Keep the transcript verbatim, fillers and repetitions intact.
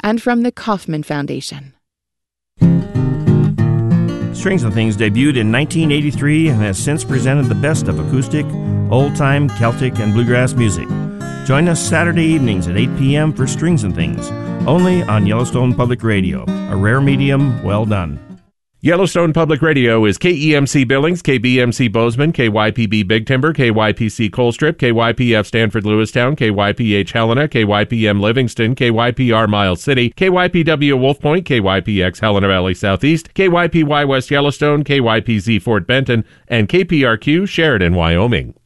and from the Kauffman Foundation. Strings and Things debuted in nineteen eighty-three and has since presented the best of acoustic, old-time, Celtic, and bluegrass music. Join us Saturday evenings at eight p.m. for Strings and Things, only on Yellowstone Public Radio, a rare medium well done. Yellowstone Public Radio is K E M C Billings, K B M C Bozeman, K Y P B Big Timber, K Y P C Colstrip, K Y P F Stanford Lewistown, K Y P H Helena, K Y P M Livingston, K Y P R Miles City, K Y P W Wolf Point, K Y P X Helena Valley Southeast, K Y P Y West Yellowstone, K Y P Z Fort Benton, and K P R Q Sheridan, Wyoming.